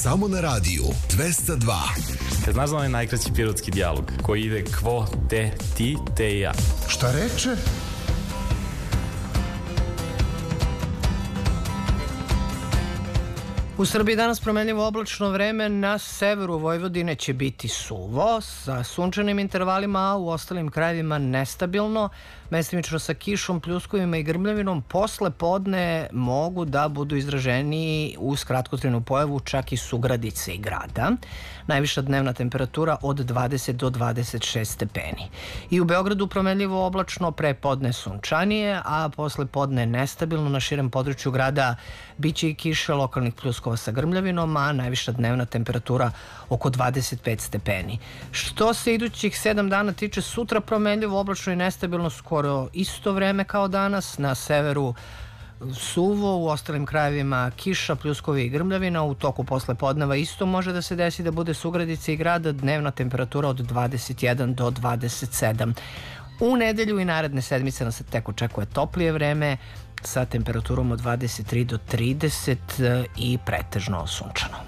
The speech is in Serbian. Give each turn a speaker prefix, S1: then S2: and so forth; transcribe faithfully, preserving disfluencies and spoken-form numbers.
S1: Samo na radiju dvesta dva.
S2: Kad znaš za onaj najkraći pirotski dijalog koji ide kvo, te, ti, te i ja.
S3: Šta reče?
S4: U Srbiji danas promenljivo oblačno vreme, na severu Vojvodine će biti suvo sa sunčanim intervalima, a u ostalim krajevima nestabilno, mestimično sa kišom, pljuskovima i grmljavinom. Posle podne mogu da budu izraženiji uz kratkotrajnu pojavu čak i sugradice i grada. Najviša dnevna temperatura od dvadeset do dvadeset šest stepeni. I u Beogradu promenljivo oblačno, pre podne sunčanije, a posle podne nestabilno. Na širem području grada biće i kiše, lokalnih pljuskova sa grmljavinom, a najviša dnevna temperatura oko dvadeset pet stepeni. Što se idućih sedam dana tiče, sutra promenljivo oblačno i nestabilno, skoro isto vreme kao danas. Na severu suvo, u ostalim krajevima kiša, pljuskovi i grmljavina. U toku posle podneva isto može da se desi da bude sugradice i grada, dnevna temperatura od dvadeset jedan do dvadeset sedam. U nedelju i naredne sedmice nas tek očekuje toplije vreme sa temperaturom od dvadeset tri do trideset i pretežno sunčano.